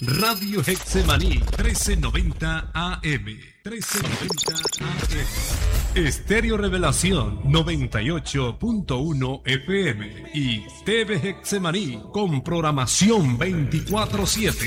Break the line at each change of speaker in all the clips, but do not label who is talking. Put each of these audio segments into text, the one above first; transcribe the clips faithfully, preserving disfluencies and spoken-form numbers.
Radio Getsemaní, trece noventa A M. trece noventa A M. Estéreo Revelación, noventa y ocho punto uno F M. Y T V Getsemaní, con programación veinticuatro siete.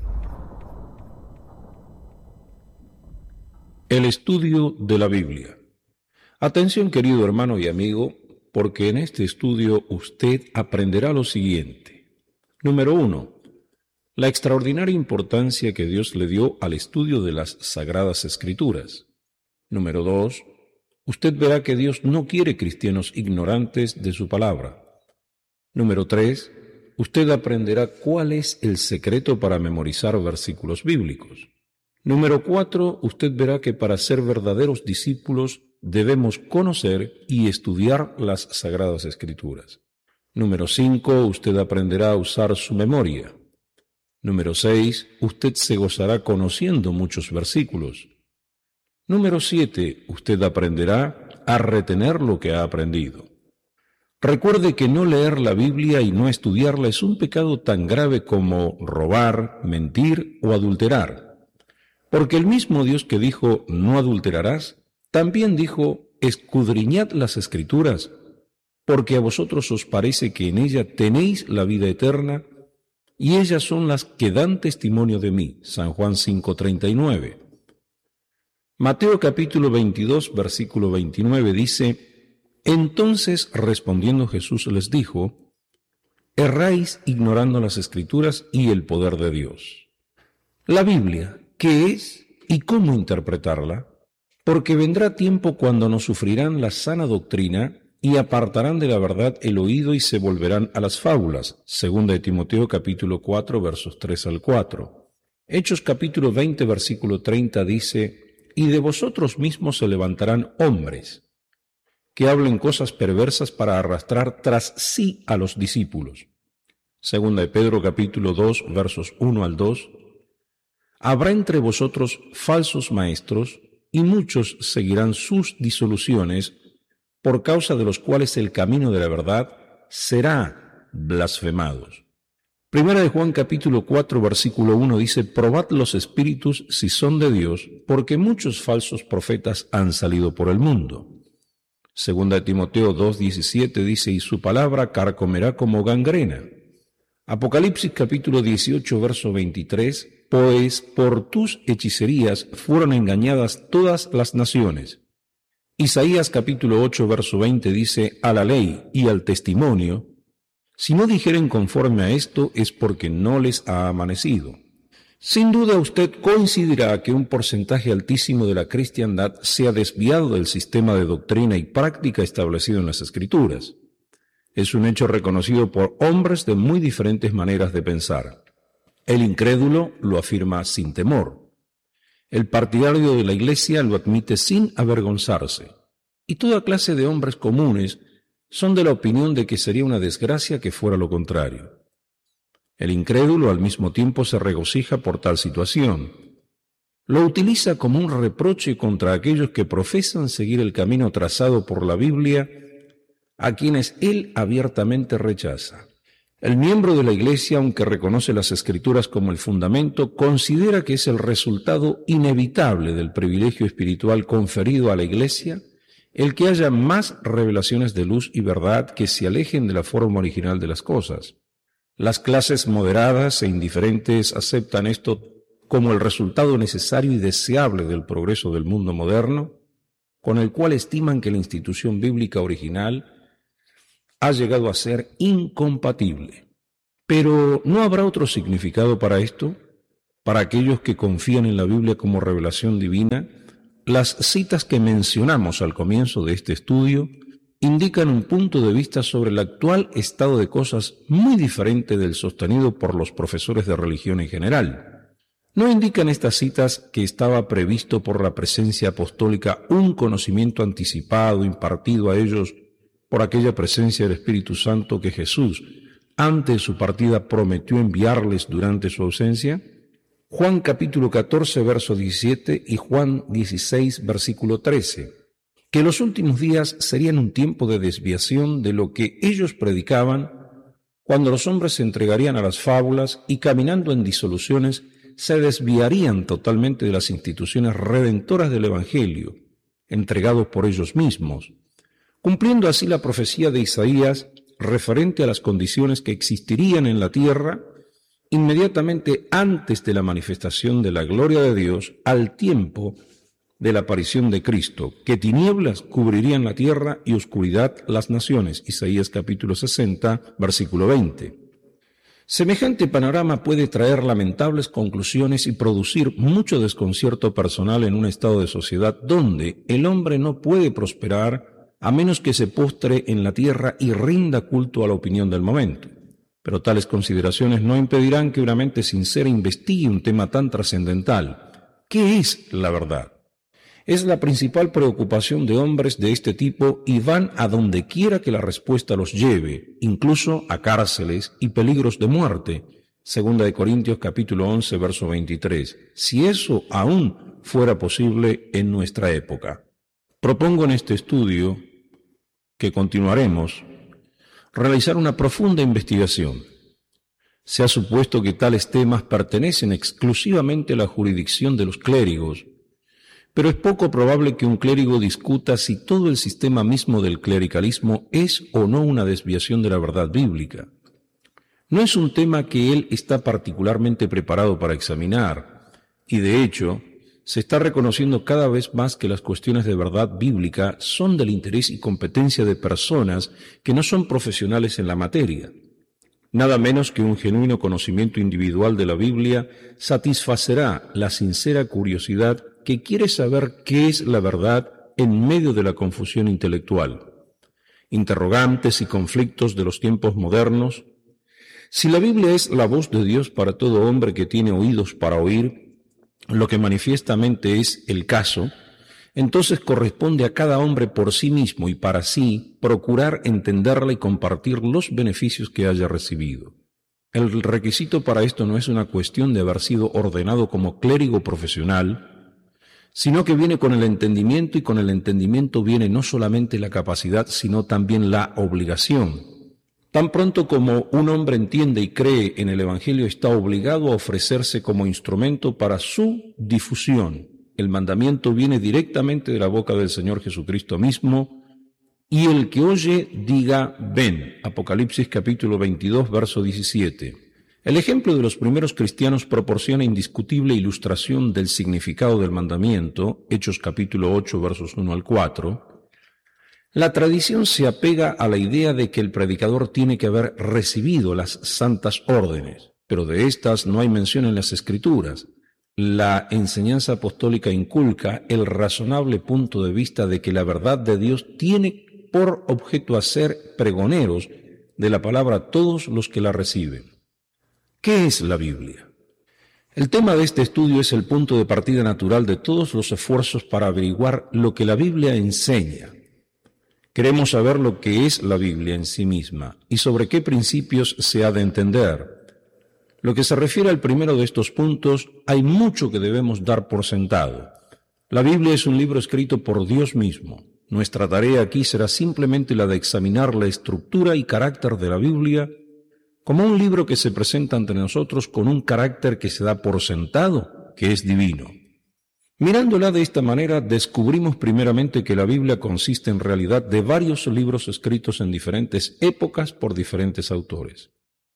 El estudio de la Biblia. Atención, querido hermano y amigo, porque en este estudio usted aprenderá lo siguiente. Número uno. La extraordinaria importancia que Dios le dio al estudio de las Sagradas Escrituras. Número dos. Usted verá que Dios no quiere cristianos ignorantes de su palabra. Número tres. Usted aprenderá cuál es el secreto para memorizar versículos bíblicos. Número cuatro. Usted verá que para ser verdaderos discípulos debemos conocer y estudiar las Sagradas Escrituras. Número cinco. Usted aprenderá a usar su memoria. Número seis. Usted se gozará conociendo muchos versículos. Número siete. Usted aprenderá a retener lo que ha aprendido. Recuerde que no leer la Biblia y no estudiarla es un pecado tan grave como robar, mentir o adulterar. Porque el mismo Dios que dijo, no adulterarás, también dijo, escudriñad las Escrituras, porque a vosotros os parece que en ella tenéis la vida eterna, y ellas son las que dan testimonio de mí. San Juan cinco treinta y nueve. Mateo capítulo veintidós, versículo veintinueve dice, entonces respondiendo Jesús les dijo, erráis ignorando las Escrituras y el poder de Dios. La Biblia, ¿qué es y cómo interpretarla? Porque vendrá tiempo cuando no sufrirán la sana doctrina y apartarán de la verdad el oído y se volverán a las fábulas. Segunda de Timoteo capítulo cuatro, versos tres al cuatro. Hechos capítulo veinte, versículo treinta dice, y de vosotros mismos se levantarán hombres que hablen cosas perversas para arrastrar tras sí a los discípulos. Segunda de Pedro capítulo dos, versos uno al dos. Habrá entre vosotros falsos maestros, y muchos seguirán sus disoluciones, por causa de los cuales el camino de la verdad será blasfemados. Primera de Juan capítulo cuatro, versículo uno dice, probad los espíritus si son de Dios, porque muchos falsos profetas han salido por el mundo. Segunda de Timoteo dos, diecisiete dice, y su palabra carcomerá como gangrena. Apocalipsis capítulo dieciocho, verso veintitrés, pues por tus hechicerías fueron engañadas todas las naciones. Isaías capítulo ocho, verso veinte dice, a la ley y al testimonio, si no dijeren conforme a esto es porque no les ha amanecido. Sin duda usted coincidirá que un porcentaje altísimo de la cristiandad se ha desviado del sistema de doctrina y práctica establecido en las Escrituras. Es un hecho reconocido por hombres de muy diferentes maneras de pensar. El incrédulo lo afirma sin temor. El partidario de la Iglesia lo admite sin avergonzarse. Y toda clase de hombres comunes son de la opinión de que sería una desgracia que fuera lo contrario. El incrédulo al mismo tiempo se regocija por tal situación. Lo utiliza como un reproche contra aquellos que profesan seguir el camino trazado por la Biblia, a quienes él abiertamente rechaza. El miembro de la Iglesia, aunque reconoce las Escrituras como el fundamento, considera que es el resultado inevitable del privilegio espiritual conferido a la Iglesia el que haya más revelaciones de luz y verdad que se alejen de la forma original de las cosas. Las clases moderadas e indiferentes aceptan esto como el resultado necesario y deseable del progreso del mundo moderno, con el cual estiman que la institución bíblica original ha llegado a ser incompatible. Pero ¿no habrá otro significado para esto? Para aquellos que confían en la Biblia como revelación divina, las citas que mencionamos al comienzo de este estudio indican un punto de vista sobre el actual estado de cosas muy diferente del sostenido por los profesores de religión en general. ¿No indican estas citas que estaba previsto por la presencia apostólica un conocimiento anticipado impartido a ellos por aquella presencia del Espíritu Santo que Jesús, antes de su partida, prometió enviarles durante su ausencia? Juan capítulo catorce, verso diecisiete y Juan dieciséis, versículo trece, que los últimos días serían un tiempo de desviación de lo que ellos predicaban cuando los hombres se entregarían a las fábulas y, caminando en disoluciones, se desviarían totalmente de las instituciones redentoras del Evangelio, entregados por ellos mismos, cumpliendo así la profecía de Isaías referente a las condiciones que existirían en la tierra inmediatamente antes de la manifestación de la gloria de Dios, al tiempo de la aparición de Cristo, que tinieblas cubrirían la tierra y oscuridad las naciones. Isaías capítulo sesenta, versículo veinte. Semejante panorama puede traer lamentables conclusiones y producir mucho desconcierto personal en un estado de sociedad donde el hombre no puede prosperar a menos que se postre en la tierra y rinda culto a la opinión del momento. Pero tales consideraciones no impedirán que una mente sincera investigue un tema tan trascendental. ¿Qué es la verdad? Es la principal preocupación de hombres de este tipo y van a donde quiera que la respuesta los lleve, incluso a cárceles y peligros de muerte. Segunda de Corintios capítulo once, verso veintitrés. Si eso aún fuera posible en nuestra época. Propongo en este estudio, que continuaremos, realizar una profunda investigación. Se ha supuesto que tales temas pertenecen exclusivamente a la jurisdicción de los clérigos, pero es poco probable que un clérigo discuta si todo el sistema mismo del clericalismo es o no una desviación de la verdad bíblica. No es un tema que él está particularmente preparado para examinar, y de hecho, se está reconociendo cada vez más que las cuestiones de verdad bíblica son del interés y competencia de personas que no son profesionales en la materia. Nada menos que un genuino conocimiento individual de la Biblia satisfacerá la sincera curiosidad que quiere saber qué es la verdad en medio de la confusión intelectual, interrogantes y conflictos de los tiempos modernos. Si la Biblia es la voz de Dios para todo hombre que tiene oídos para oír, lo que manifiestamente es el caso, entonces corresponde a cada hombre por sí mismo y para sí procurar entenderla y compartir los beneficios que haya recibido. El requisito para esto no es una cuestión de haber sido ordenado como clérigo profesional, sino que viene con el entendimiento, y con el entendimiento viene no solamente la capacidad, sino también la obligación. Tan pronto como un hombre entiende y cree en el Evangelio, está obligado a ofrecerse como instrumento para su difusión. El mandamiento viene directamente de la boca del Señor Jesucristo mismo, y el que oye diga ven. Apocalipsis capítulo veintidós, verso diecisiete. El ejemplo de los primeros cristianos proporciona indiscutible ilustración del significado del mandamiento, Hechos capítulo ocho, versos uno al cuatro. La tradición se apega a la idea de que el predicador tiene que haber recibido las santas órdenes, pero de estas no hay mención en las Escrituras. La enseñanza apostólica inculca el razonable punto de vista de que la verdad de Dios tiene por objeto hacer pregoneros de la palabra a todos los que la reciben. ¿Qué es la Biblia? El tema de este estudio es el punto de partida natural de todos los esfuerzos para averiguar lo que la Biblia enseña. Queremos saber lo que es la Biblia en sí misma y sobre qué principios se ha de entender. Lo que se refiere al primero de estos puntos, hay mucho que debemos dar por sentado. La Biblia es un libro escrito por Dios mismo. Nuestra tarea aquí será simplemente la de examinar la estructura y carácter de la Biblia como un libro que se presenta ante nosotros con un carácter que se da por sentado, que es divino. Mirándola de esta manera, descubrimos primeramente que la Biblia consiste en realidad de varios libros escritos en diferentes épocas por diferentes autores.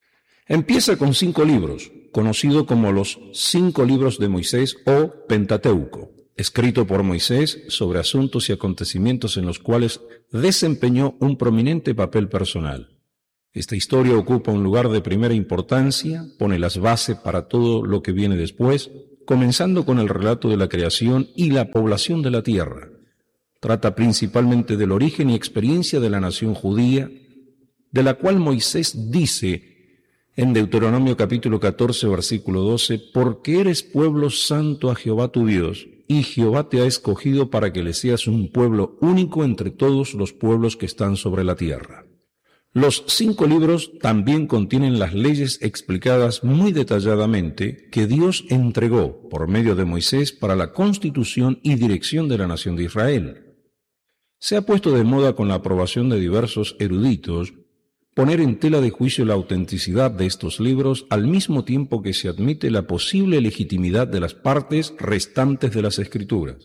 Empieza con cinco libros, conocido como los cinco libros de Moisés o Pentateuco, escrito por Moisés sobre asuntos y acontecimientos en los cuales desempeñó un prominente papel personal. Esta historia ocupa un lugar de primera importancia, pone las bases para todo lo que viene después, comenzando con el relato de la creación y la población de la tierra. Trata principalmente del origen y experiencia de la nación judía, de la cual Moisés dice en Deuteronomio capítulo catorce, versículo doce, porque eres pueblo santo a Jehová tu Dios, y Jehová te ha escogido para que le seas un pueblo único entre todos los pueblos que están sobre la tierra. Los cinco libros también contienen las leyes explicadas muy detalladamente que Dios entregó por medio de Moisés para la constitución y dirección de la nación de Israel. Se ha puesto de moda con la aprobación de diversos eruditos poner en tela de juicio la autenticidad de estos libros al mismo tiempo que se admite la posible legitimidad de las partes restantes de las Escrituras.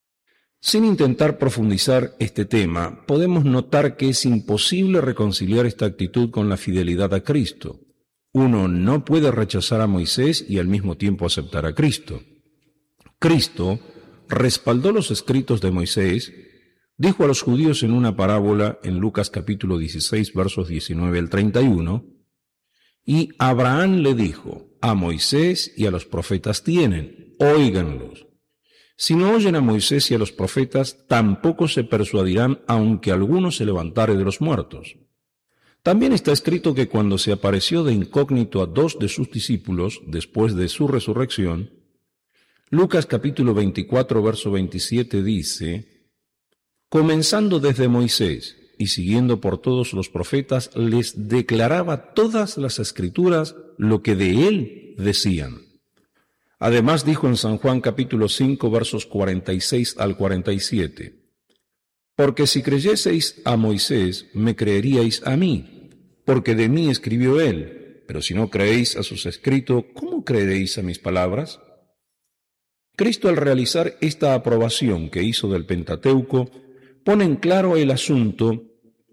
Sin intentar profundizar este tema, podemos notar que es imposible reconciliar esta actitud con la fidelidad a Cristo. Uno no puede rechazar a Moisés y al mismo tiempo aceptar a Cristo. Cristo respaldó los escritos de Moisés, dijo a los judíos en una parábola en Lucas capítulo dieciséis, versos diecinueve al treinta y uno, y Abraham le dijo, a Moisés y a los profetas tienen, óiganlos. Si no oyen a Moisés y a los profetas, tampoco se persuadirán, aunque alguno se levantare de los muertos. También está escrito que cuando se apareció de incógnito a dos de sus discípulos, después de su resurrección, Lucas capítulo veinticuatro, verso veintisiete dice, comenzando desde Moisés y siguiendo por todos los profetas, les declaraba todas las Escrituras lo que de él decían. Además dijo en San Juan capítulo cinco, versos cuarenta y seis al cuarenta y siete, porque si creyeseis a Moisés, me creeríais a mí, porque de mí escribió él, pero si no creéis a sus escritos, ¿cómo creeréis a mis palabras? Cristo, al realizar esta aprobación que hizo del Pentateuco, pone en claro el asunto.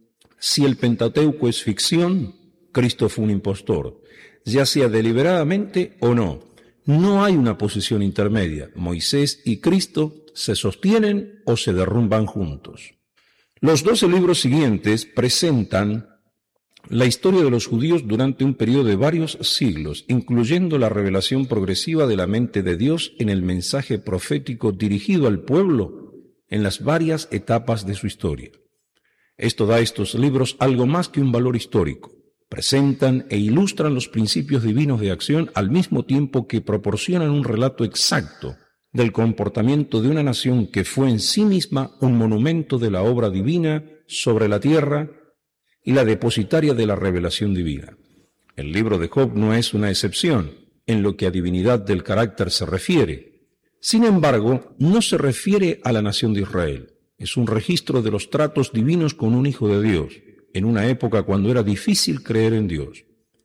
Si el Pentateuco es ficción, Cristo fue un impostor, ya sea deliberadamente o no. No hay una posición intermedia. Moisés y Cristo se sostienen o se derrumban juntos. Los doce libros siguientes presentan la historia de los judíos durante un periodo de varios siglos, incluyendo la revelación progresiva de la mente de Dios en el mensaje profético dirigido al pueblo en las varias etapas de su historia. Esto da a estos libros algo más que un valor histórico. Presentan e ilustran los principios divinos de acción al mismo tiempo que proporcionan un relato exacto del comportamiento de una nación que fue en sí misma un monumento de la obra divina sobre la tierra y la depositaria de la revelación divina. El libro de Job no es una excepción en lo que a divinidad del carácter se refiere. Sin embargo, no se refiere a la nación de Israel. Es un registro de los tratos divinos con un hijo de Dios, en una época cuando era difícil creer en Dios.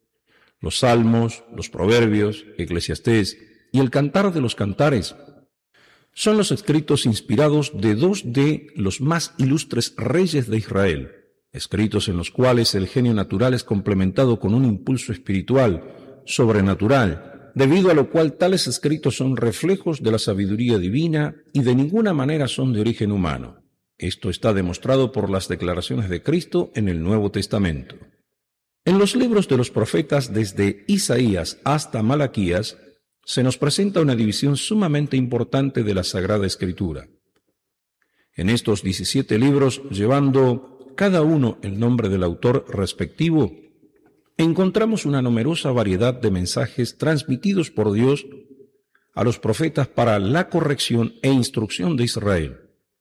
Los salmos, los proverbios, Eclesiastés y el cantar de los cantares son los escritos inspirados de dos de los más ilustres reyes de Israel, escritos en los cuales el genio natural es complementado con un impulso espiritual, sobrenatural, debido a lo cual tales escritos son reflejos de la sabiduría divina y de ninguna manera son de origen humano. Esto está demostrado por las declaraciones de Cristo en el Nuevo Testamento. En los libros de los profetas, desde Isaías hasta Malaquías, se nos presenta una división sumamente importante de la Sagrada Escritura. En estos diecisiete libros, llevando cada uno el nombre del autor respectivo, encontramos una numerosa variedad de mensajes transmitidos por Dios a los profetas para la corrección e instrucción de Israel.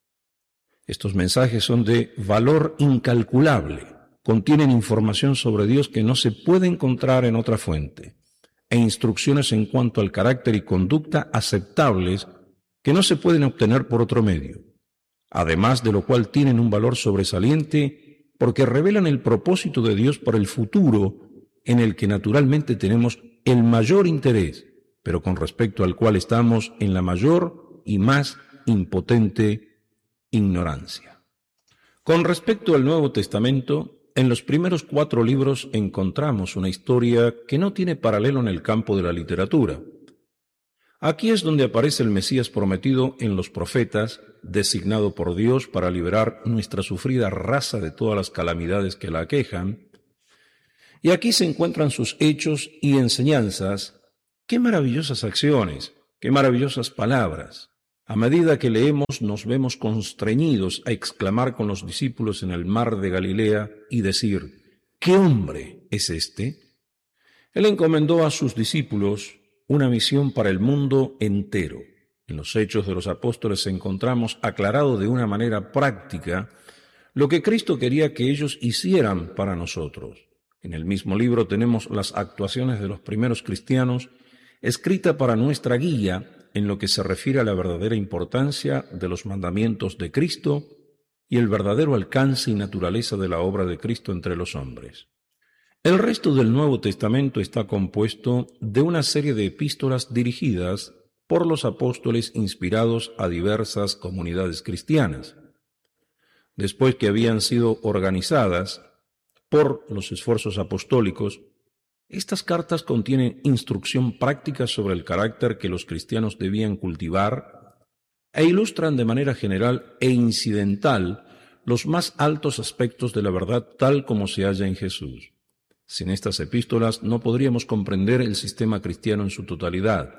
Estos mensajes son de valor incalculable, contienen información sobre Dios que no se puede encontrar en otra fuente, e instrucciones en cuanto al carácter y conducta aceptables que no se pueden obtener por otro medio, además de lo cual tienen un valor sobresaliente porque revelan el propósito de Dios para el futuro en el que naturalmente tenemos el mayor interés, pero con respecto al cual estamos en la mayor y más impotente ignorancia. Con respecto al Nuevo Testamento, en los primeros cuatro libros encontramos una historia que no tiene paralelo en el campo de la literatura. Aquí es donde aparece el Mesías prometido en los profetas, designado por Dios para liberar nuestra sufrida raza de todas las calamidades que la aquejan. Y aquí se encuentran sus hechos y enseñanzas. ¡Qué maravillosas acciones! ¡Qué maravillosas palabras! A medida que leemos nos vemos constreñidos a exclamar con los discípulos en el mar de Galilea y decir, ¿qué hombre es este? Él encomendó a sus discípulos una misión para el mundo entero. En los Hechos de los Apóstoles encontramos aclarado de una manera práctica lo que Cristo quería que ellos hicieran para nosotros. En el mismo libro tenemos las actuaciones de los primeros cristianos, escrita para nuestra guía en lo que se refiere a la verdadera importancia de los mandamientos de Cristo y el verdadero alcance y naturaleza de la obra de Cristo entre los hombres. El resto del Nuevo Testamento está compuesto de una serie de epístolas dirigidas por los apóstoles inspirados a diversas comunidades cristianas. Después que habían sido organizadas por los esfuerzos apostólicos, estas cartas contienen instrucción práctica sobre el carácter que los cristianos debían cultivar e ilustran de manera general e incidental los más altos aspectos de la verdad tal como se halla en Jesús. Sin estas epístolas no podríamos comprender el sistema cristiano en su totalidad.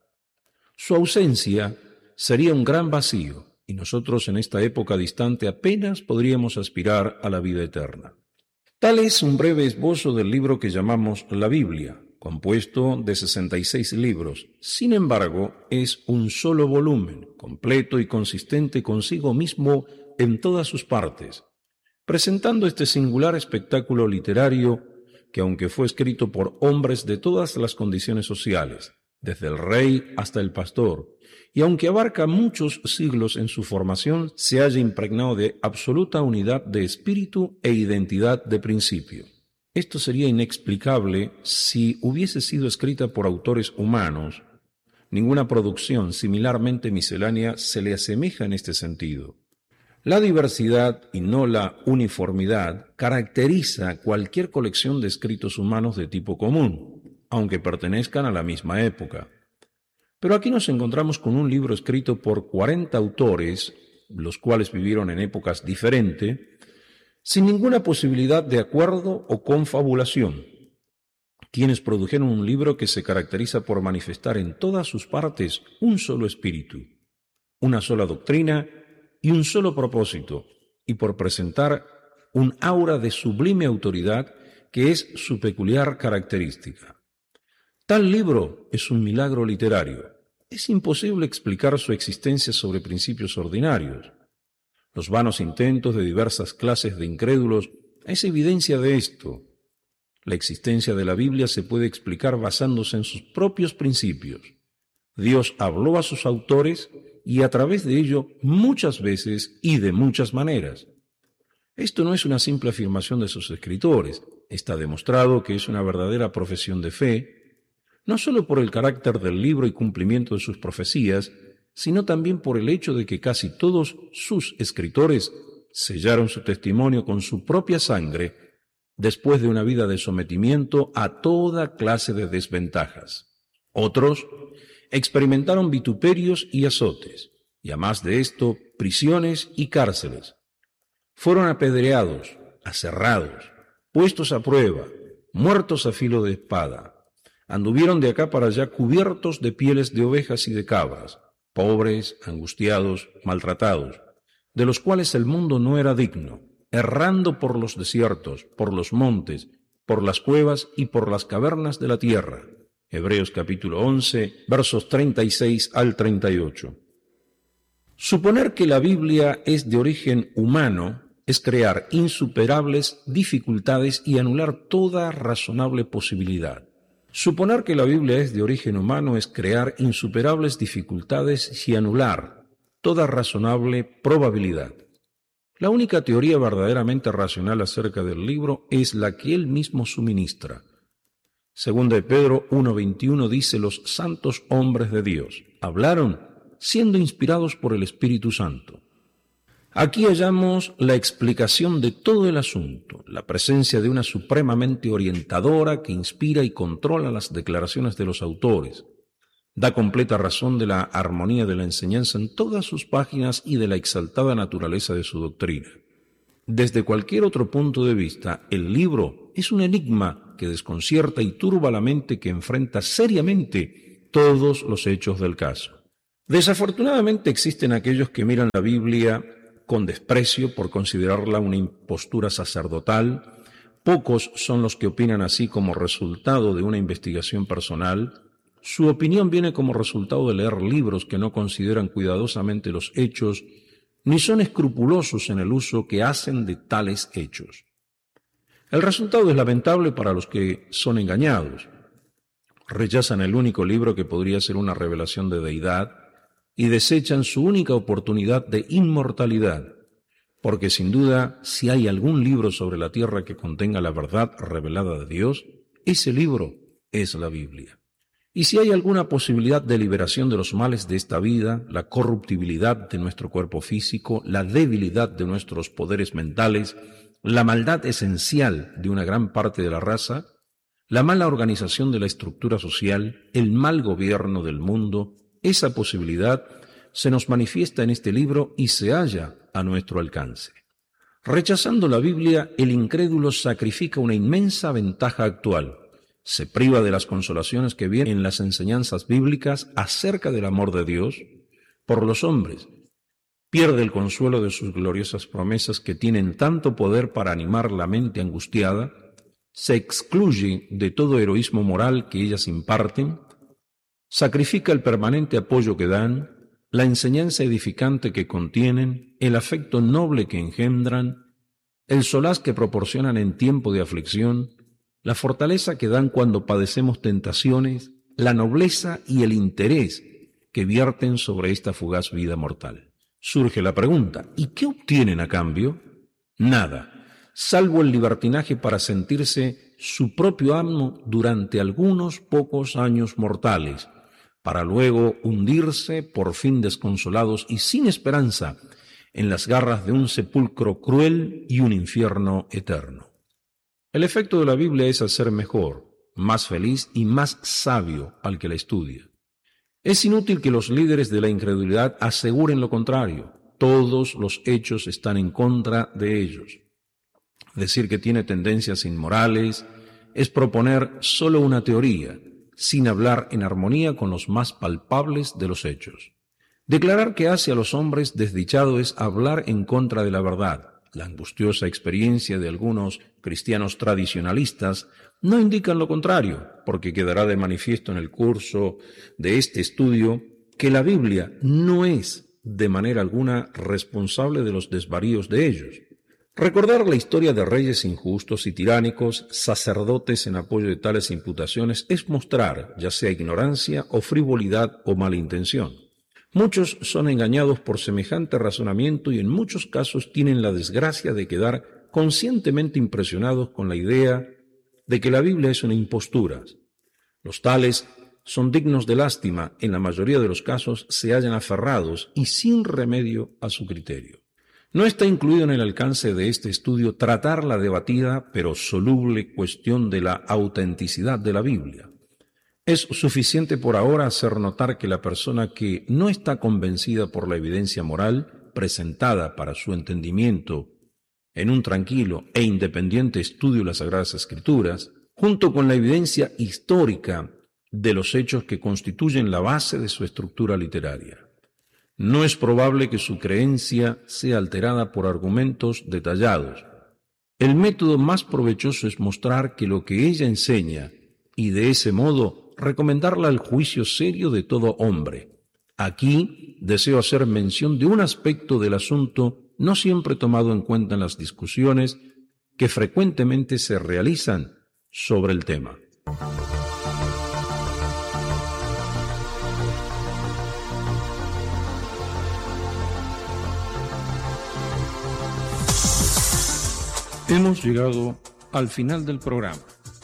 Su ausencia sería un gran vacío y nosotros en esta época distante apenas podríamos aspirar a la vida eterna. Tal es un breve esbozo del libro que llamamos la Biblia, compuesto de sesenta y seis libros. Sin embargo, es un solo volumen, completo y consistente consigo mismo en todas sus partes, presentando este singular espectáculo literario que, aunque fue escrito por hombres de todas las condiciones sociales, desde el rey hasta el pastor, y aunque abarca muchos siglos en su formación, se halla impregnado de absoluta unidad de espíritu e identidad de principio. Esto sería inexplicable si hubiese sido escrita por autores humanos. Ninguna producción similarmente miscelánea se le asemeja en este sentido. La diversidad y no la uniformidad caracteriza cualquier colección de escritos humanos de tipo común, aunque pertenezcan a la misma época. Pero aquí nos encontramos con un libro escrito por cuarenta autores, los cuales vivieron en épocas diferentes, sin ninguna posibilidad de acuerdo o confabulación, quienes produjeron un libro que se caracteriza por manifestar en todas sus partes un solo espíritu, una sola doctrina y un solo propósito, y por presentar un aura de sublime autoridad que es su peculiar característica. Tal libro es un milagro literario. Es imposible explicar su existencia sobre principios ordinarios. Los vanos intentos de diversas clases de incrédulos es evidencia de esto. La existencia de la Biblia se puede explicar basándose en sus propios principios. Dios habló a sus autores y a través de ello muchas veces y de muchas maneras. Esto no es una simple afirmación de sus escritores. Está demostrado que es una verdadera profesión de fe, no solo por el carácter del libro y cumplimiento de sus profecías, sino también por el hecho de que casi todos sus escritores sellaron su testimonio con su propia sangre después de una vida de sometimiento a toda clase de desventajas. Otros experimentaron vituperios y azotes, y a más de esto, prisiones y cárceles. Fueron apedreados, aserrados, puestos a prueba, muertos a filo de espada. Anduvieron de acá para allá cubiertos de pieles de ovejas y de cabras, pobres, angustiados, maltratados, de los cuales el mundo no era digno, errando por los desiertos, por los montes, por las cuevas y por las cavernas de la tierra. Hebreos capítulo once, versos treinta y seis al treinta y ocho. Suponer que la Biblia es de origen humano es crear insuperables dificultades y anular toda razonable posibilidad. Suponer que la Biblia es de origen humano es crear insuperables dificultades y anular toda razonable probabilidad. La única teoría verdaderamente racional acerca del libro es la que él mismo suministra. Segunda de Pedro uno veintiuno dice: los santos hombres de Dios hablaron siendo inspirados por el Espíritu Santo. Aquí hallamos la explicación de todo el asunto, la presencia de una supremamente orientadora que inspira y controla las declaraciones de los autores. Da completa razón de la armonía de la enseñanza en todas sus páginas y de la exaltada naturaleza de su doctrina. Desde cualquier otro punto de vista, el libro es un enigma que desconcierta y turba la mente que enfrenta seriamente todos los hechos del caso. Desafortunadamente existen aquellos que miran la Biblia con desprecio por considerarla una impostura sacerdotal. Pocos son los que opinan así como resultado de una investigación personal. Su opinión viene como resultado de leer libros que no consideran cuidadosamente los hechos, ni son escrupulosos en el uso que hacen de tales hechos. El resultado es lamentable para los que son engañados. Rechazan el único libro que podría ser una revelación de deidad y desechan su única oportunidad de inmortalidad, porque sin duda, si hay algún libro sobre la tierra que contenga la verdad revelada de Dios, ese libro es la Biblia. Y si hay alguna posibilidad de liberación de los males de esta vida, la corruptibilidad de nuestro cuerpo físico, la debilidad de nuestros poderes mentales, la maldad esencial de una gran parte de la raza, la mala organización de la estructura social, el mal gobierno del mundo, esa posibilidad se nos manifiesta en este libro y se halla a nuestro alcance. Rechazando la Biblia, el incrédulo sacrifica una inmensa ventaja actual. Se priva de las consolaciones que vienen en las enseñanzas bíblicas acerca del amor de Dios por los hombres. Pierde el consuelo de sus gloriosas promesas que tienen tanto poder para animar la mente angustiada. Se excluye de todo heroísmo moral que ellas imparten. Sacrifica el permanente apoyo que dan, la enseñanza edificante que contienen, el afecto noble que engendran, el solaz que proporcionan en tiempo de aflicción, la fortaleza que dan cuando padecemos tentaciones, la nobleza y el interés que vierten sobre esta fugaz vida mortal. Surge la pregunta, ¿y qué obtienen a cambio? Nada, salvo el libertinaje para sentirse su propio amo durante algunos pocos años mortales, para luego hundirse, por fin desconsolados y sin esperanza, en las garras de un sepulcro cruel y un infierno eterno. El efecto de la Biblia es hacer mejor, más feliz y más sabio al que la estudia. Es inútil que los líderes de la incredulidad aseguren lo contrario. Todos los hechos están en contra de ellos. Decir que tiene tendencias inmorales es proponer solo una teoría, sin hablar en armonía con los más palpables de los hechos. Declarar que hace a los hombres desdichado es hablar en contra de la verdad. La angustiosa experiencia de algunos cristianos tradicionalistas no indican lo contrario, porque quedará de manifiesto en el curso de este estudio que la Biblia no es de manera alguna responsable de los desvaríos de ellos. Recordar la historia de reyes injustos y tiránicos, sacerdotes en apoyo de tales imputaciones, es mostrar ya sea ignorancia o frivolidad o mala intención. Muchos son engañados por semejante razonamiento y en muchos casos tienen la desgracia de quedar conscientemente impresionados con la idea de que la Biblia es una impostura. Los tales son dignos de lástima, en la mayoría de los casos se hallan aferrados y sin remedio a su criterio. No está incluido en el alcance de este estudio tratar la debatida pero soluble cuestión de la autenticidad de la Biblia. Es suficiente por ahora hacer notar que la persona que no está convencida por la evidencia moral presentada para su entendimiento en un tranquilo e independiente estudio de las Sagradas Escrituras, junto con la evidencia histórica de los hechos que constituyen la base de su estructura literaria. No es probable que su creencia sea alterada por argumentos detallados. El método más provechoso es mostrar que lo que ella enseña y de ese modo recomendarla al juicio serio de todo hombre. Aquí deseo hacer mención de un aspecto del asunto no siempre tomado en cuenta en las discusiones que frecuentemente se realizan sobre el tema. Hemos llegado al final del programa.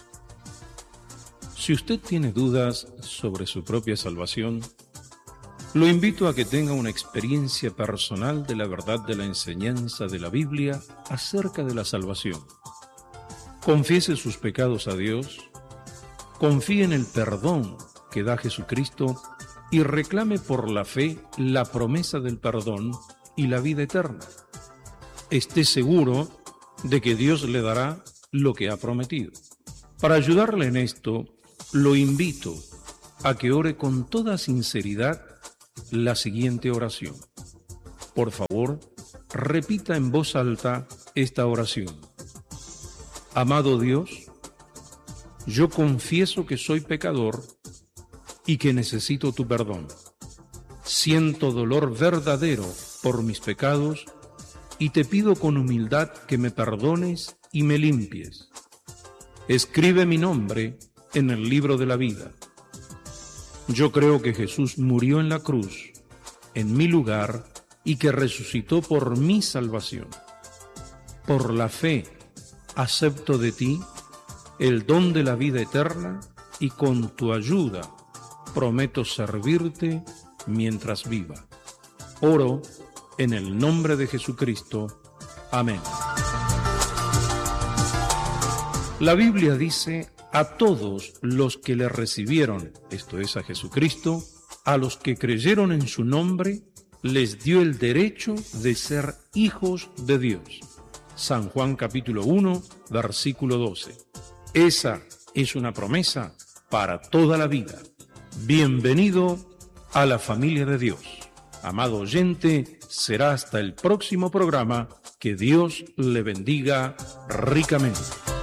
Si usted tiene dudas sobre su propia salvación, lo invito a que tenga una experiencia personal de la verdad de la enseñanza de la Biblia acerca de la salvación. Confiese sus pecados a Dios, confíe en el perdón que da Jesucristo y reclame por la fe la promesa del perdón y la vida eterna. Esté seguro de que Dios le dará lo que ha prometido. Para ayudarle en esto, lo invito a que ore con toda sinceridad la siguiente oración. Por favor, repita en voz alta esta oración. Amado Dios, yo confieso que soy pecador y que necesito tu perdón. Siento dolor verdadero por mis pecados y te pido con humildad que me perdones y me limpies. Escribe mi nombre en el libro de la vida. Yo creo que Jesús murió en la cruz, en mi lugar, y que resucitó por mi salvación. por la fe, acepto de ti el don de la vida eterna y con tu ayuda prometo servirte mientras viva. Oro en el nombre de Jesucristo. Amén. La Biblia dice: a todos los que le recibieron, esto es a Jesucristo, a los que creyeron en su nombre, les dio el derecho de ser hijos de Dios. San Juan capítulo uno, versículo doce. Esa es una promesa para toda la vida. Bienvenido a la familia de Dios. Amado oyente, será hasta el próximo programa. Que Dios le bendiga ricamente.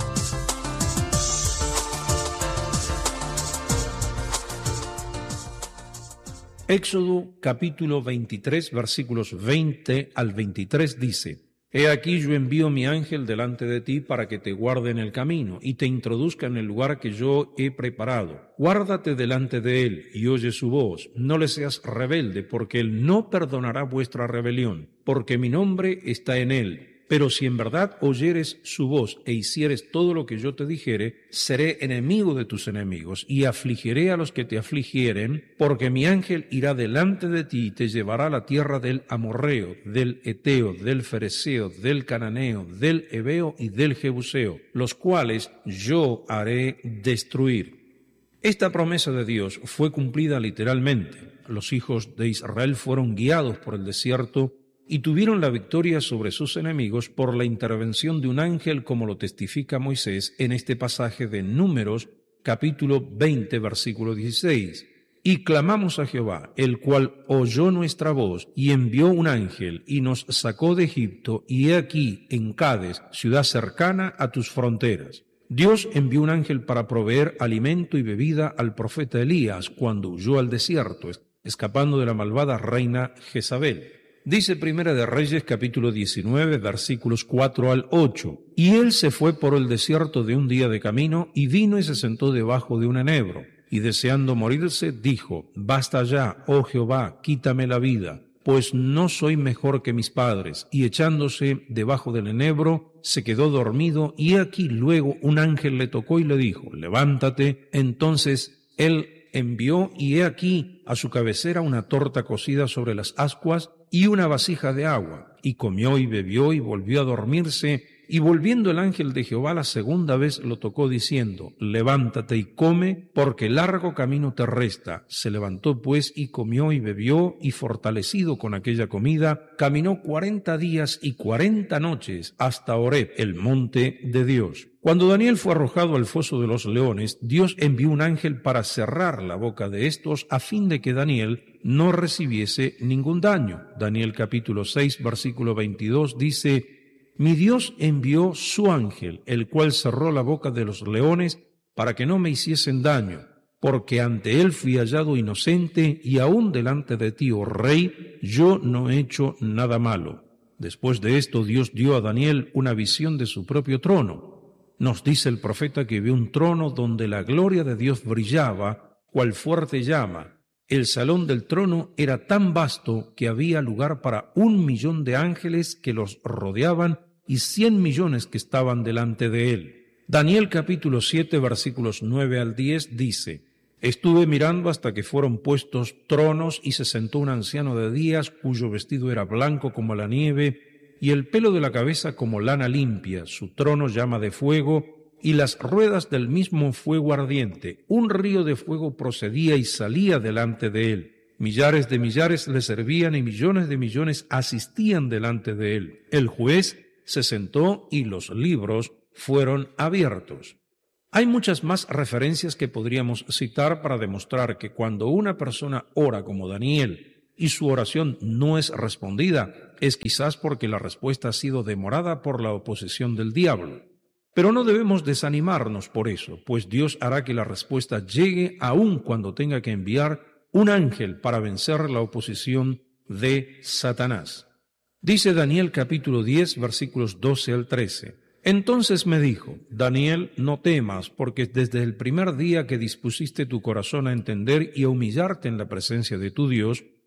Éxodo capítulo veintitrés, versículos veinte al veintitrés dice: He aquí yo envío mi ángel delante de ti para que te guarde en el camino y te introduzca en el lugar que yo he preparado. Guárdate delante de él y oye su voz. No le seas rebelde, porque él no perdonará vuestra rebelión, porque mi nombre está en él. Pero si en verdad oyeres su voz e hicieres todo lo que yo te dijere, seré enemigo de tus enemigos y afligiré a los que te afligieren, porque mi ángel irá delante de ti y te llevará a la tierra del amorreo, del eteo, del fereceo, del cananeo, del heveo y del jebuseo, los cuales yo haré destruir. Esta promesa de Dios fue cumplida literalmente. Los hijos de Israel fueron guiados por el desierto y tuvieron la victoria sobre sus enemigos por la intervención de un ángel, como lo testifica Moisés en este pasaje de Números, capítulo veinte, versículo dieciséis. Y clamamos a Jehová, el cual oyó nuestra voz y envió un ángel y nos sacó de Egipto, y he aquí en Cades, ciudad cercana a tus fronteras. Dios envió un ángel para proveer alimento y bebida al profeta Elías cuando huyó al desierto, escapando de la malvada reina Jezabel. Dice Primera de Reyes capítulo diecinueve, versículos cuatro al ocho. Y él se fue por el desierto de un día de camino, y vino y se sentó debajo de un enebro. Y deseando morirse, dijo: Basta ya, oh Jehová, quítame la vida, pues no soy mejor que mis padres. Y echándose debajo del enebro, se quedó dormido, y aquí luego un ángel le tocó y le dijo: Levántate. Entonces él envió, y he aquí a su cabecera una torta cocida sobre las ascuas y una vasija de agua, y comió y bebió y volvió a dormirse. Y volviendo el ángel de Jehová la segunda vez lo tocó diciendo: Levántate y come, porque largo camino te resta. Se levantó pues y comió y bebió, y fortalecido con aquella comida, caminó cuarenta días y cuarenta noches hasta Horeb, el monte de Dios. Cuando Daniel fue arrojado al foso de los leones, Dios envió un ángel para cerrar la boca de estos, a fin de que Daniel no recibiese ningún daño. Daniel capítulo seis, versículo veintidós dice: Mi Dios envió su ángel, el cual cerró la boca de los leones para que no me hiciesen daño, porque ante él fui hallado inocente, y aún delante de ti, oh rey, yo no he hecho nada malo. Después de esto, Dios dio a Daniel una visión de su propio trono. Nos dice el profeta que vio un trono donde la gloria de Dios brillaba, cual fuerte llama. El salón del trono era tan vasto que había lugar para un millón de ángeles que los rodeaban y cien millones que estaban delante de él. Daniel capítulo siete, versículos nueve al diez dice: Estuve mirando hasta que fueron puestos tronos, y se sentó un anciano de días, cuyo vestido era blanco como la nieve, y el pelo de la cabeza como lana limpia. Su trono llama de fuego, y las ruedas del mismo fuego ardiente. Un río de fuego procedía y salía delante de él. Millares de millares le servían, y millones de millones asistían delante de él. El juez se sentó y los libros fueron abiertos. Hay muchas más referencias que podríamos citar para demostrar que cuando una persona ora como Daniel y su oración no es respondida, es quizás porque la respuesta ha sido demorada por la oposición del diablo. Pero no debemos desanimarnos por eso, pues Dios hará que la respuesta llegue aun cuando tenga que enviar un ángel para vencer la oposición de Satanás. Dice Daniel capítulo diez, versículos doce al trece. Entonces me dijo: Daniel, no temas, porque desde el primer día que dispusiste tu corazón a entender y a humillarte en la presencia de tu Dios,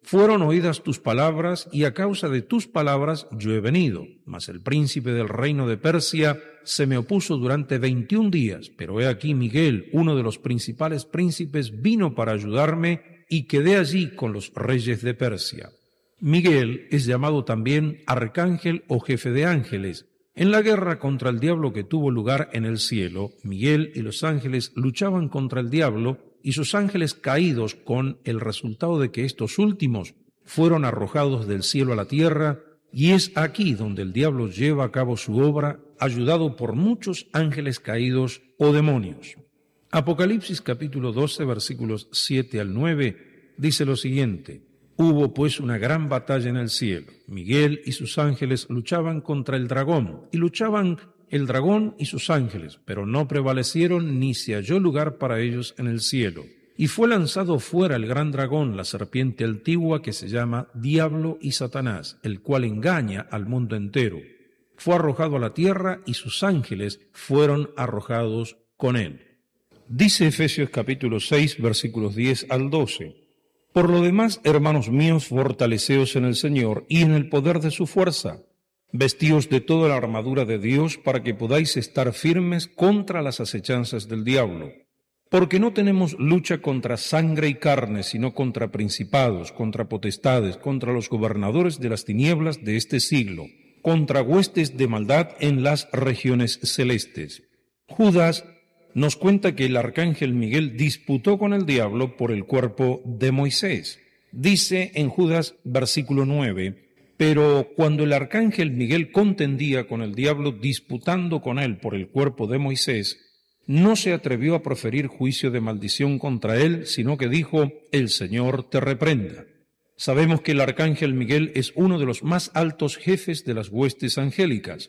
fueron oídas tus palabras, y a causa de tus palabras yo he venido. Mas el príncipe del reino de Persia se me opuso durante veintiún días, pero he aquí Miguel, uno de los principales príncipes, vino para ayudarme, y quedé allí con los reyes de Persia. Miguel es llamado también arcángel o jefe de ángeles. En la guerra contra el diablo que tuvo lugar en el cielo, Miguel y los ángeles luchaban contra el diablo, y sus ángeles caídos, con el resultado de que estos últimos fueron arrojados del cielo a la tierra, y es aquí donde el diablo lleva a cabo su obra, ayudado por muchos ángeles caídos o demonios. Apocalipsis capítulo doce, versículos siete al nueve, dice lo siguiente: Hubo pues una gran batalla en el cielo. Miguel y sus ángeles luchaban contra el dragón, y luchaban el dragón y sus ángeles, pero no prevalecieron, ni se halló lugar para ellos en el cielo. Y fue lanzado fuera el gran dragón, la serpiente antigua, que se llama Diablo y Satanás, el cual engaña al mundo entero. Fue arrojado a la tierra, y sus ángeles fueron arrojados con él. Dice Efesios capítulo seis, versículos diez al doce. Por lo demás, hermanos míos, fortaleceos en el Señor y en el poder de su fuerza. Vestíos de toda la armadura de Dios para que podáis estar firmes contra las acechanzas del diablo. Porque no tenemos lucha contra sangre y carne, sino contra principados, contra potestades, contra los gobernadores de las tinieblas de este siglo, contra huestes de maldad en las regiones celestes. Judas nos cuenta que el arcángel Miguel disputó con el diablo por el cuerpo de Moisés. Dice en Judas versículo nueve, pero cuando el arcángel Miguel contendía con el diablo disputando con él por el cuerpo de Moisés, no se atrevió a proferir juicio de maldición contra él, sino que dijo: el Señor te reprenda. Sabemos que el arcángel Miguel es uno de los más altos jefes de las huestes angélicas.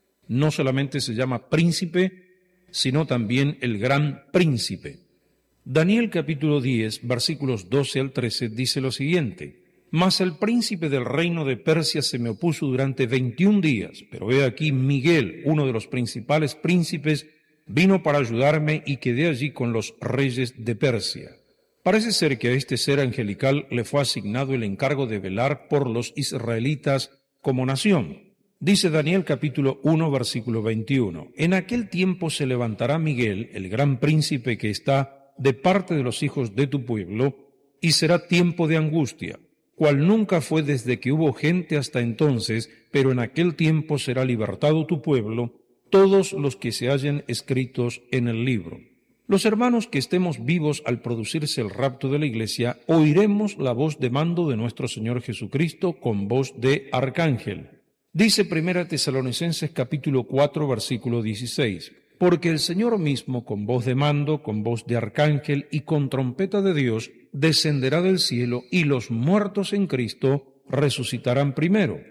No solamente se llama príncipe, sino también el gran príncipe. Daniel capítulo diez, versículos doce al trece dice lo siguiente: Mas el príncipe del reino de Persia se me opuso durante veintiún días, pero he aquí Miguel, uno de los principales príncipes, vino para ayudarme, y quedé allí con los reyes de Persia. Parece ser que a este ser angelical le fue asignado el encargo de velar por los israelitas como nación. Dice Daniel capítulo uno, versículo veintiuno, En aquel tiempo se levantará Miguel, el gran príncipe que está de parte de los hijos de tu pueblo, y será tiempo de angustia, cual nunca fue desde que hubo gente hasta entonces, pero en aquel tiempo será libertado tu pueblo, todos los que se hallen escritos en el libro. Los hermanos que estemos vivos al producirse el rapto de la iglesia, oiremos la voz de mando de nuestro Señor Jesucristo con voz de arcángel. Dice Primera Tesalonicenses capítulo cuatro, versículo dieciséis, porque el Señor mismo, con voz de mando, con voz de arcángel y con trompeta de Dios, descenderá del cielo, y los muertos en Cristo resucitarán primero.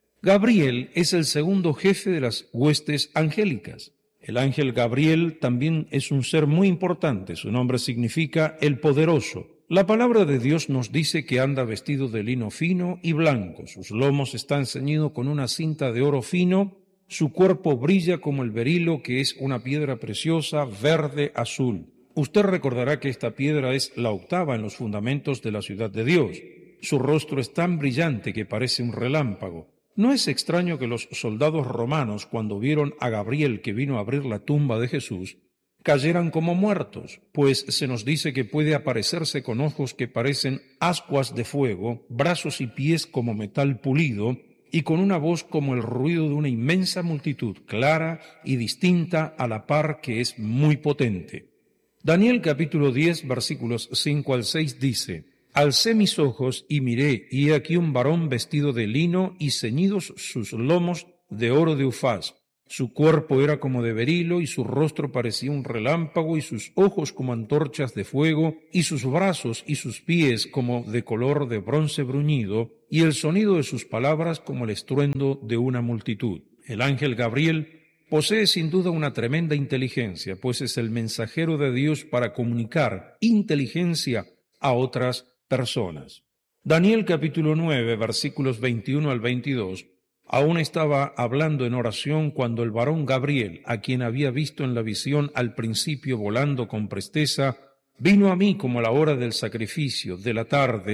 Gabriel es el segundo jefe de las huestes angélicas. El ángel Gabriel también es un ser muy importante. Su nombre significa el poderoso. La palabra de Dios nos dice que anda vestido de lino fino y blanco. Sus lomos están ceñidos con una cinta de oro fino. Su cuerpo brilla como el berilo, que es una piedra preciosa, verde, azul. Usted recordará que esta piedra es la octava en los fundamentos de la ciudad de Dios. Su rostro es tan brillante que parece un relámpago. No es extraño que los soldados romanos, cuando vieron a Gabriel que vino a abrir la tumba de Jesús, cayeran como muertos, pues se nos dice que puede aparecerse con ojos que parecen ascuas de fuego, brazos y pies como metal pulido, y con una voz como el ruido de una inmensa multitud, clara y distinta a la par, que es muy potente. Daniel capítulo diez, versículos cinco al seis dice: Alcé mis ojos y miré, y he aquí un varón vestido de lino y ceñidos sus lomos de oro de Ufaz. Su cuerpo era como de berilo, y su rostro parecía un relámpago, y sus ojos como antorchas de fuego, y sus brazos y sus pies como de color de bronce bruñido, y el sonido de sus palabras como el estruendo de una multitud. El ángel Gabriel posee sin duda una tremenda inteligencia, pues es el mensajero de Dios para comunicar inteligencia a otras personas. Daniel capítulo nueve, versículos veintiuno al veintidós, aún estaba hablando en oración cuando el varón Gabriel, a quien había visto en la visión al principio volando con presteza, vino a mí como a la hora del sacrificio de la tarde,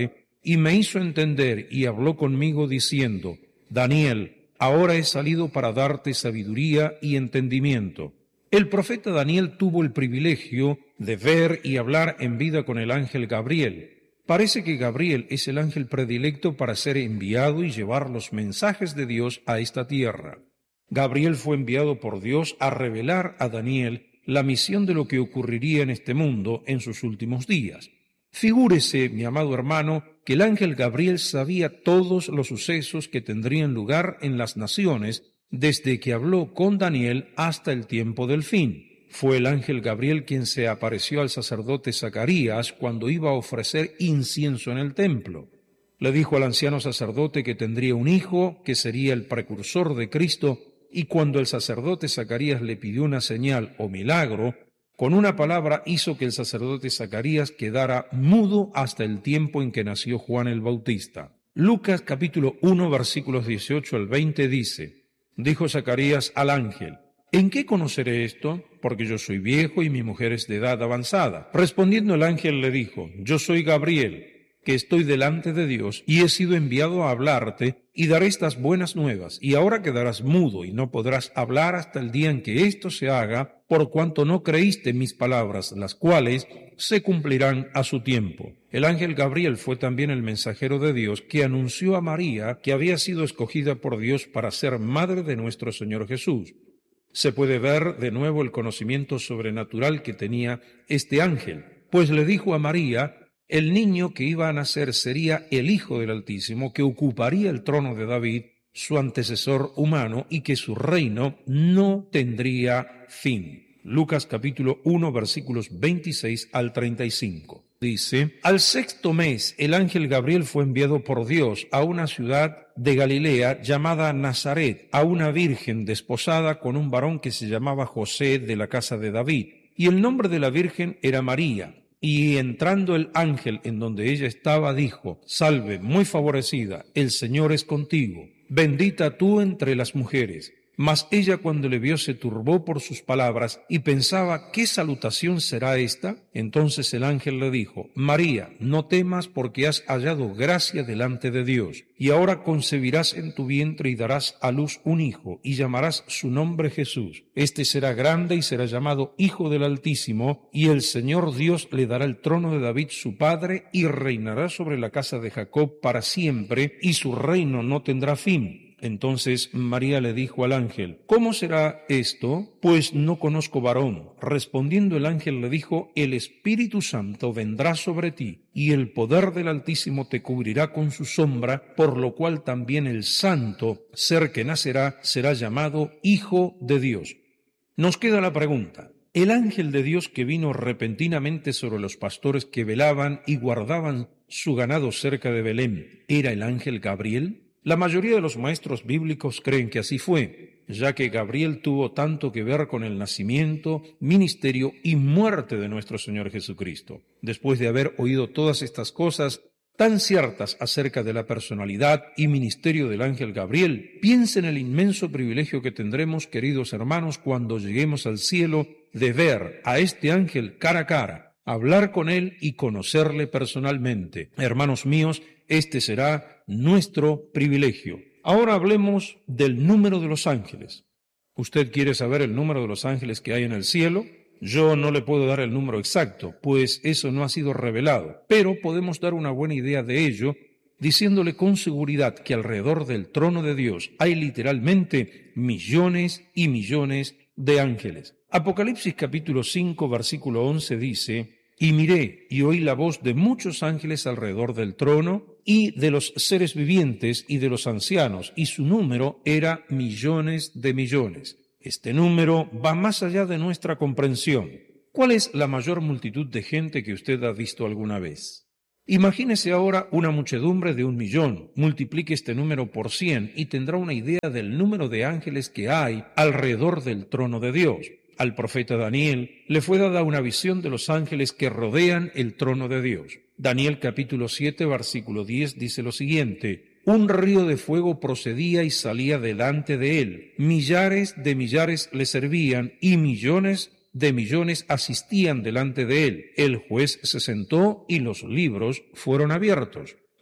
y me hizo entender y habló conmigo diciendo: Daniel, ahora he salido para darte sabiduría y entendimiento. El profeta Daniel tuvo el privilegio de ver y hablar en vida con el ángel Gabriel. Parece que Gabriel es el ángel predilecto para ser enviado y llevar los mensajes de Dios a esta tierra. Gabriel fue enviado por Dios a revelar a Daniel la misión de lo que ocurriría en este mundo en sus últimos días. Figúrese, mi amado hermano, que el ángel Gabriel sabía todos los sucesos que tendrían lugar en las naciones desde que habló con Daniel hasta el tiempo del fin. Fue el ángel Gabriel quien se apareció al sacerdote Zacarías cuando iba a ofrecer incienso en el templo. Le dijo al anciano sacerdote que tendría un hijo, que sería el precursor de Cristo, y cuando el sacerdote Zacarías le pidió una señal o milagro, con una palabra hizo que el sacerdote Zacarías quedara mudo hasta el tiempo en que nació Juan el Bautista. Lucas capítulo uno versículos dieciocho al veinte dice: Dijo Zacarías al ángel: ¿En qué conoceré esto? Porque yo soy viejo y mi mujer es de edad avanzada. Respondiendo el ángel le dijo: Yo soy Gabriel, que estoy delante de Dios, y he sido enviado a hablarte, y daré estas buenas nuevas, y ahora quedarás mudo, y no podrás hablar hasta el día en que esto se haga, por cuanto no creíste mis palabras, las cuales se cumplirán a su tiempo. El ángel Gabriel fue también el mensajero de Dios que anunció a María que había sido escogida por Dios para ser madre de nuestro Señor Jesús. Se puede ver de nuevo el conocimiento sobrenatural que tenía este ángel, pues le dijo a María: el niño que iba a nacer sería el Hijo del Altísimo, que ocuparía el trono de David, su antecesor humano, y que su reino no tendría fin. Lucas capítulo uno versículos veintiséis al treinta y cinco. Dice: al sexto mes el ángel Gabriel fue enviado por Dios a una ciudad de Galilea llamada Nazaret, a una virgen desposada con un varón que se llamaba José, de la casa de David, y el nombre de la virgen era María. Y entrando el ángel en donde ella estaba, dijo: Salve, muy favorecida, el Señor es contigo, bendita tú entre las mujeres. Mas ella, cuando le vio, se turbó por sus palabras y pensaba: ¿qué salutación será esta? Entonces el ángel le dijo: María, no temas, porque has hallado gracia delante de Dios, y ahora concebirás en tu vientre y darás a luz un hijo, y llamarás su nombre Jesús. Este será grande y será llamado Hijo del Altísimo, y el Señor Dios le dará el trono de David su padre, y reinará sobre la casa de Jacob para siempre, y su reino no tendrá fin. Entonces María le dijo al ángel: ¿Cómo será esto? Pues no conozco varón. Respondiendo el ángel le dijo: El Espíritu Santo vendrá sobre ti, y el poder del Altísimo te cubrirá con su sombra, por lo cual también el santo ser que nacerá será llamado Hijo de Dios. Nos queda la pregunta: ¿el ángel de Dios que vino repentinamente sobre los pastores que velaban y guardaban su ganado cerca de Belén era el ángel Gabriel? La mayoría de los maestros bíblicos creen que así fue, ya que Gabriel tuvo tanto que ver con el nacimiento, ministerio y muerte de nuestro Señor Jesucristo. Después de haber oído todas estas cosas tan ciertas acerca de la personalidad y ministerio del ángel Gabriel, piensen en el inmenso privilegio que tendremos, queridos hermanos, cuando lleguemos al cielo, de ver a este ángel cara a cara, hablar con él y conocerle personalmente. Hermanos míos, este será nuestro privilegio. Ahora hablemos del número de los ángeles. ¿Usted quiere saber el número de los ángeles que hay en el cielo? Yo no le puedo dar el número exacto, pues eso no ha sido revelado, pero podemos dar una buena idea de ello, diciéndole con seguridad que alrededor del trono de Dios hay literalmente millones y millones de ángeles. Apocalipsis capítulo cinco, versículo once dice: Y miré y oí la voz de muchos ángeles alrededor del trono, y de los seres vivientes y de los ancianos, y su número era millones de millones. Este número va más allá de nuestra comprensión. ¿Cuál es la mayor multitud de gente que usted ha visto alguna vez? Imagínese ahora una muchedumbre de un millón, multiplique este número por cien y tendrá una idea del número de ángeles que hay alrededor del trono de Dios. Al profeta Daniel le fue dada una visión de los ángeles que rodean el trono de Dios. Daniel capítulo siete, versículo diez dice lo siguiente: Un río de fuego procedía y salía delante de él. Millares de millares le servían y millones de millones asistían delante de él. El juez se sentó y los libros fueron abiertos.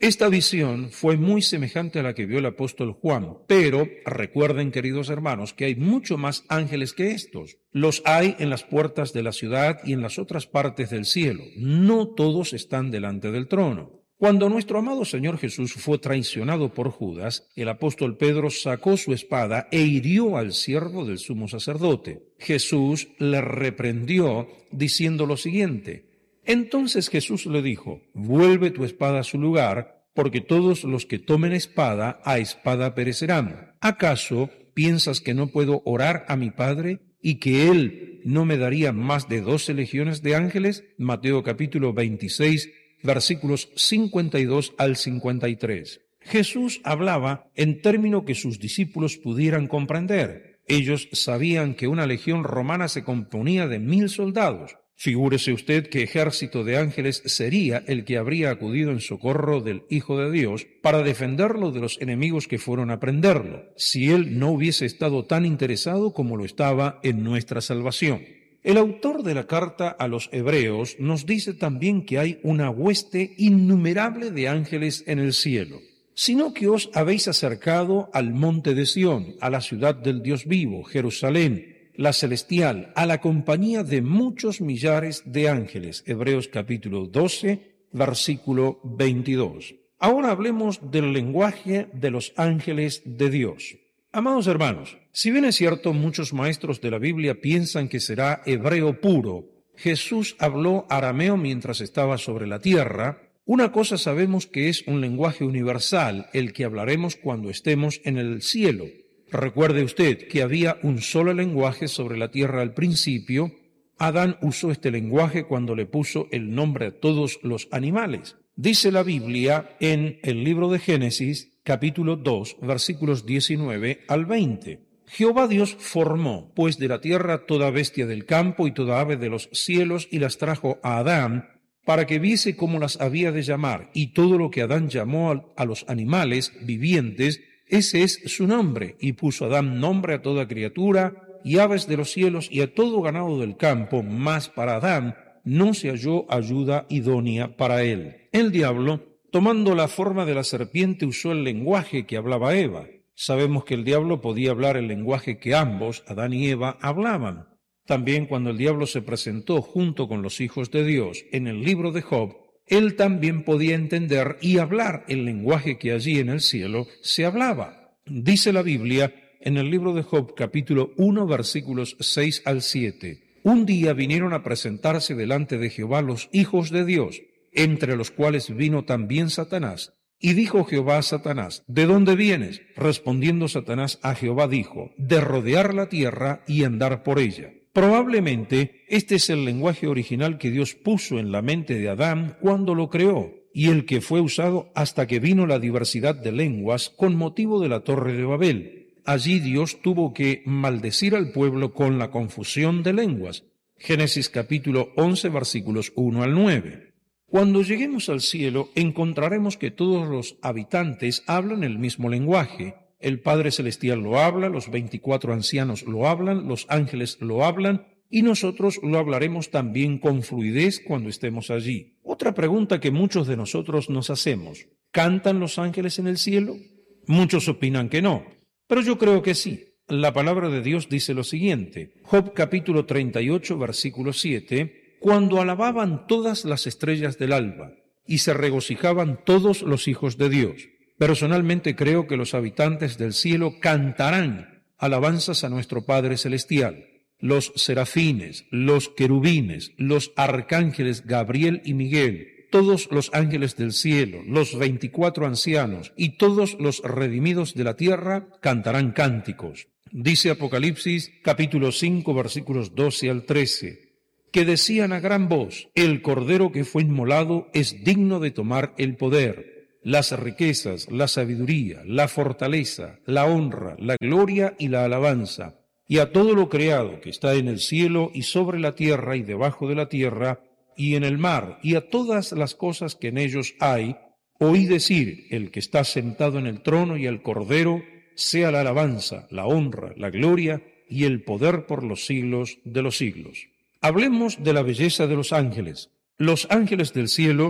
Esta visión fue muy semejante a la que vio el apóstol Juan, pero recuerden, queridos hermanos, que hay mucho más ángeles que estos. Los hay en las puertas de la ciudad y en las otras partes del cielo. No todos están delante del trono. Cuando nuestro amado Señor Jesús fue traicionado por Judas, el apóstol Pedro sacó su espada e hirió al siervo del sumo sacerdote. Jesús le reprendió diciendo lo siguiente: Entonces Jesús le dijo: vuelve tu espada a su lugar, porque todos los que tomen espada, a espada perecerán. ¿Acaso piensas que no puedo orar a mi Padre y que Él no me daría más de doce legiones de ángeles? Mateo capítulo veintiséis, versículos cincuenta y dos al cincuenta y tres. Jesús hablaba en términos que sus discípulos pudieran comprender. Ellos sabían que una legión romana se componía de mil soldados. Figúrese usted qué ejército de ángeles sería el que habría acudido en socorro del Hijo de Dios para defenderlo de los enemigos que fueron a prenderlo, si él no hubiese estado tan interesado como lo estaba en nuestra salvación. El autor de la carta a los Hebreos nos dice también que hay una hueste innumerable de ángeles en el cielo, sino que os habéis acercado al monte de Sión, a la ciudad del Dios vivo, Jerusalén, la celestial, a la compañía de muchos millares de ángeles. Hebreos capítulo doce, versículo veintidós. Ahora hablemos del lenguaje de los ángeles de Dios. Amados hermanos, si bien es cierto, muchos maestros de la Biblia piensan que será hebreo puro, Jesús habló arameo mientras estaba sobre la tierra. Una cosa sabemos que es un lenguaje universal, el que hablaremos cuando estemos en el cielo. Recuerde usted que había un solo lenguaje sobre la tierra al principio. Adán usó este lenguaje cuando le puso el nombre a todos los animales. Dice la Biblia en el libro de Génesis, capítulo dos, versículos diecinueve al veinte. Jehová Dios formó, pues, de la tierra toda bestia del campo y toda ave de los cielos, y las trajo a Adán, para que viese cómo las había de llamar, y todo lo que Adán llamó a los animales vivientes, ese es su nombre, y puso Adán nombre a toda criatura, y aves de los cielos, y a todo ganado del campo, mas para Adán no se halló ayuda idónea para él. El diablo, tomando la forma de la serpiente, usó el lenguaje que hablaba Eva. Sabemos que el diablo podía hablar el lenguaje que ambos, Adán y Eva, hablaban. También cuando el diablo se presentó junto con los hijos de Dios en el libro de Job, él también podía entender y hablar el lenguaje que allí en el cielo se hablaba. Dice la Biblia en el libro de Job, capítulo uno, versículos seis al siete. Un día vinieron a presentarse delante de Jehová los hijos de Dios, entre los cuales vino también Satanás. Y dijo Jehová a Satanás: ¿de dónde vienes? Respondiendo Satanás a Jehová dijo: de rodear la tierra y andar por ella. Probablemente este es el lenguaje original que Dios puso en la mente de Adán cuando lo creó, y el que fue usado hasta que vino la diversidad de lenguas con motivo de la Torre de Babel. Allí Dios tuvo que maldecir al pueblo con la confusión de lenguas. Génesis capítulo once, versículos uno al nueve. Cuando lleguemos al cielo, encontraremos que todos los habitantes hablan el mismo lenguaje. El Padre Celestial lo habla, los veinticuatro ancianos lo hablan, los ángeles lo hablan, y nosotros lo hablaremos también con fluidez cuando estemos allí. Otra pregunta que muchos de nosotros nos hacemos: ¿cantan los ángeles en el cielo? Muchos opinan que no, pero yo creo que sí. La palabra de Dios dice lo siguiente, Job capítulo treinta y ocho, versículo siete, cuando alababan todas las estrellas del alba, y se regocijaban todos los hijos de Dios. Personalmente creo que los habitantes del cielo cantarán alabanzas a nuestro Padre Celestial. Los serafines, los querubines, los arcángeles Gabriel y Miguel, todos los ángeles del cielo, los veinticuatro ancianos y todos los redimidos de la tierra cantarán cánticos. Dice Apocalipsis capítulo cinco, versículos doce al trece, que decían a gran voz: el Cordero que fue inmolado es digno de tomar el poder, las riquezas, la sabiduría, la fortaleza, la honra, la gloria y la alabanza. Y a todo lo creado que está en el cielo y sobre la tierra y debajo de la tierra y en el mar, y a todas las cosas que en ellos hay, oí decir: el que está sentado en el trono y el Cordero, sea la alabanza, la honra, la gloria y el poder por los siglos de los siglos. Hablemos de la belleza de los ángeles. Los ángeles del cielo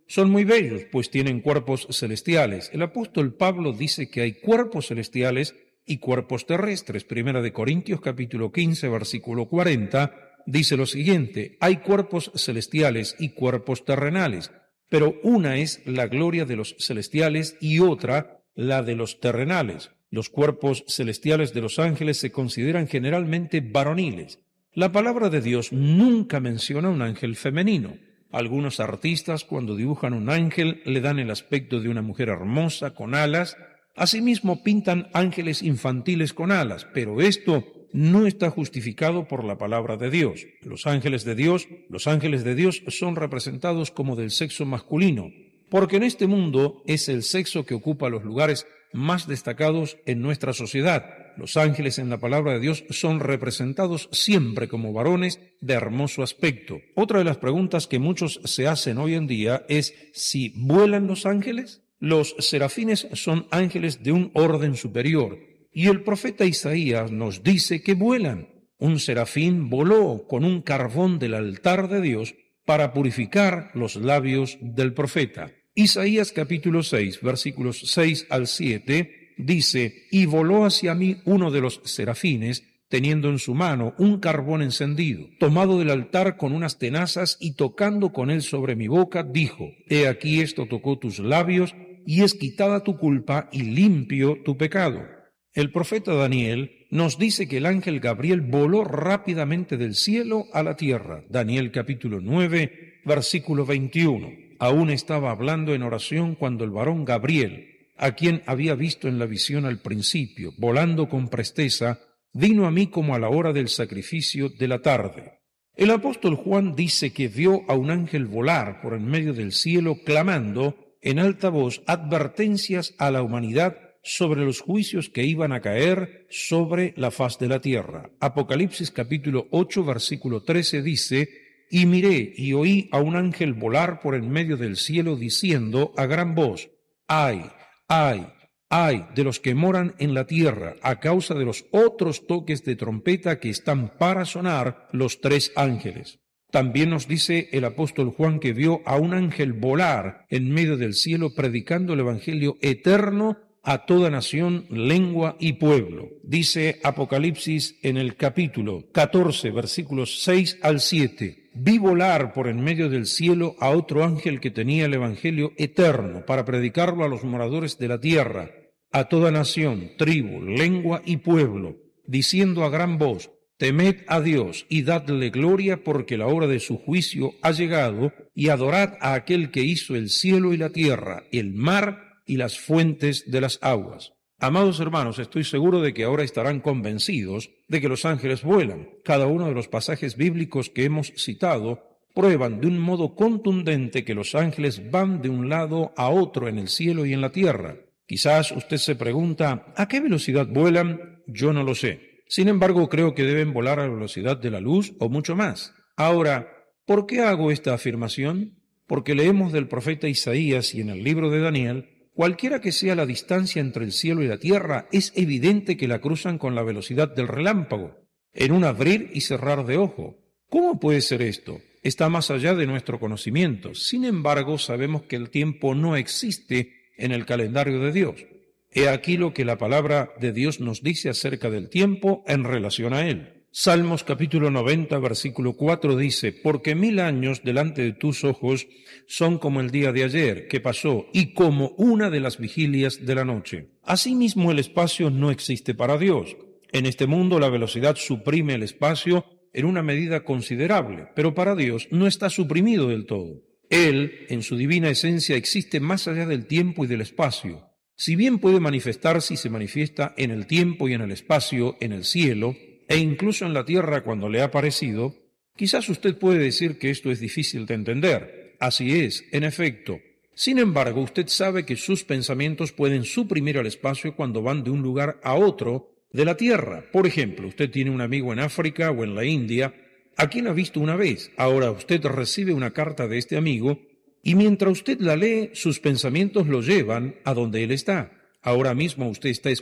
son muy bellos, pues tienen cuerpos celestiales. El apóstol Pablo dice que hay cuerpos celestiales y cuerpos terrestres. Primera de Corintios capítulo quince, versículo cuarenta, dice lo siguiente: hay cuerpos celestiales y cuerpos terrenales, pero una es la gloria de los celestiales y otra la de los terrenales. Los cuerpos celestiales de los ángeles se consideran generalmente varoniles. La palabra de Dios nunca menciona un ángel femenino. Algunos artistas, cuando dibujan un ángel, le dan el aspecto de una mujer hermosa con alas. Asimismo, pintan ángeles infantiles con alas, pero esto no está justificado por la palabra de Dios. Los ángeles de Dios, los ángeles de Dios son representados como del sexo masculino, porque en este mundo es el sexo que ocupa los lugares más destacados en nuestra sociedad. Los ángeles en la palabra de Dios son representados siempre como varones de hermoso aspecto. Otra de las preguntas que muchos se hacen hoy en día es si vuelan los ángeles. Los serafines son ángeles de un orden superior, y el profeta Isaías nos dice que vuelan. Un serafín voló con un carbón del altar de Dios para purificar los labios del profeta. Isaías capítulo seis, versículos seis al siete, dice: y voló hacia mí uno de los serafines, teniendo en su mano un carbón encendido, tomado del altar con unas tenazas, y tocando con él sobre mi boca, dijo: he aquí esto tocó tus labios, y es quitada tu culpa y limpio tu pecado. El profeta Daniel nos dice que el ángel Gabriel voló rápidamente del cielo a la tierra. Daniel capítulo nueve, versículo veintiuno. Aún estaba hablando en oración cuando el varón Gabriel, a quien había visto en la visión al principio, volando con presteza, vino a mí como a la hora del sacrificio de la tarde. El apóstol Juan dice que vio a un ángel volar por en medio del cielo, clamando en alta voz advertencias a la humanidad sobre los juicios que iban a caer sobre la faz de la tierra. Apocalipsis capítulo ocho, versículo trece dice: y miré y oí a un ángel volar por en medio del cielo, diciendo a gran voz: ay, ay, ay de los que moran en la tierra, a causa de los otros toques de trompeta que están para sonar los tres ángeles. También nos dice el apóstol Juan que vio a un ángel volar en medio del cielo, predicando el evangelio eterno a toda nación, lengua y pueblo. Dice Apocalipsis en el capítulo catorce, versículos seis al siete: vi volar por en medio del cielo a otro ángel que tenía el evangelio eterno para predicarlo a los moradores de la tierra, a toda nación, tribu, lengua y pueblo, diciendo a gran voz: temed a Dios y dadle gloria, porque la hora de su juicio ha llegado, y adorad a aquel que hizo el cielo y la tierra, el mar y las fuentes de las aguas. Amados hermanos, estoy seguro de que ahora estarán convencidos de que los ángeles vuelan. Cada uno de los pasajes bíblicos que hemos citado prueban de un modo contundente que los ángeles van de un lado a otro en el cielo y en la tierra. Quizás usted se pregunta, ¿a qué velocidad vuelan? Yo no lo sé. Sin embargo, creo que deben volar a la velocidad de la luz o mucho más. Ahora, ¿por qué hago esta afirmación? Porque leemos del profeta Isaías y en el libro de Daniel: cualquiera que sea la distancia entre el cielo y la tierra, es evidente que la cruzan con la velocidad del relámpago, en un abrir y cerrar de ojo. ¿Cómo puede ser esto? Está más allá de nuestro conocimiento. Sin embargo, sabemos que el tiempo no existe en el calendario de Dios. He aquí lo que la palabra de Dios nos dice acerca del tiempo en relación a él. Salmos capítulo noventa, versículo cuatro dice: porque mil años delante de tus ojos son como el día de ayer que pasó, y como una de las vigilias de la noche. Asimismo, el espacio no existe para Dios. En este mundo la velocidad suprime el espacio en una medida considerable, pero para Dios no está suprimido del todo. Él, en su divina esencia, existe más allá del tiempo y del espacio. Si bien puede manifestarse y se manifiesta en el tiempo y en el espacio, en el cielo, e incluso en la tierra cuando le ha parecido, quizás usted puede decir que esto es difícil de entender. Así es, en efecto. Sin embargo, usted sabe que sus pensamientos pueden suprimir al espacio cuando van de un lugar a otro de la tierra. Por ejemplo, usted tiene un amigo en África o en la India, a quien ha visto una vez. Ahora usted recibe una carta de este amigo, y mientras usted la lee, sus pensamientos lo llevan a donde él está. Ahora mismo usted está